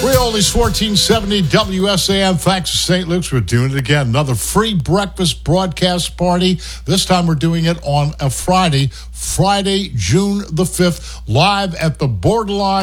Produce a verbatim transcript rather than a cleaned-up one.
Rioli's fourteen seventy W S A M. Thanks to Saint Luke's. We're doing it again. Another free breakfast broadcast party. This time we're doing it on a Friday, Friday, June the fifth, live at the Borderline